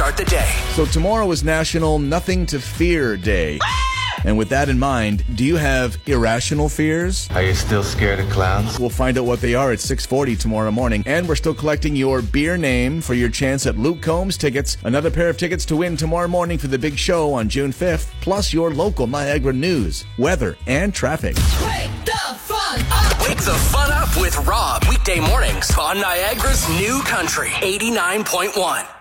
start the day. So tomorrow is National Nothing to Fear Day. And with that in mind, do you have irrational fears? Are you still scared of clowns? We'll find out what they are at 6:40 tomorrow morning. And we're still collecting your beer name for your chance at Luke Combs tickets. Another pair of tickets to win tomorrow morning for the big show on June 5th. Plus your local Niagara news, weather, and traffic. Wake the fun up! Wake the fun up with Rob. Weekday mornings on Niagara's new country, 89.1.